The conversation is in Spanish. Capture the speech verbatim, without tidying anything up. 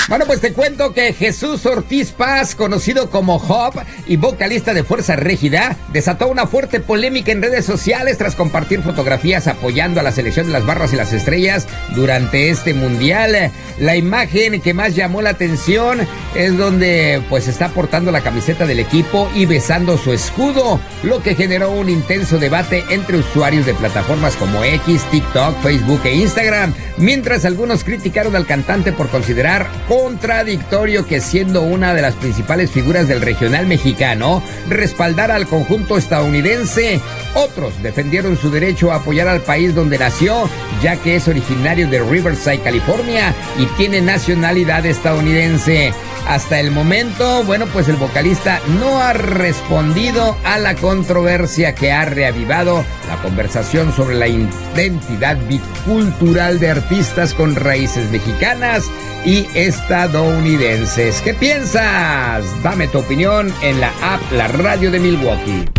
Bueno, pues te cuento que Jesús Ortiz Paz, conocido como Hop y vocalista de Fuerza Régida, desató una fuerte polémica en redes sociales tras compartir fotografías apoyando a la selección de las barras y las estrellas durante este mundial. La imagen que más llamó la atención es donde pues está portando la camiseta del equipo y besando su escudo, lo que generó un intenso debate entre usuarios de plataformas como X, TikTok, Facebook e Instagram, mientras algunos criticaron al cantante por considerar contradictorio que, siendo una de las principales figuras del regional mexicano, respaldara al conjunto estadounidense. Otros defendieron su derecho a apoyar al país donde nació, ya que es originario de Riverside, California, y tiene nacionalidad estadounidense. Hasta el momento, bueno, pues el vocalista no ha respondido a la controversia que ha reavivado la conversación sobre la identidad bicultural de artistas con raíces mexicanas y estadounidenses. ¿Qué piensas? Dame tu opinión en la app La Radio de Milwaukee.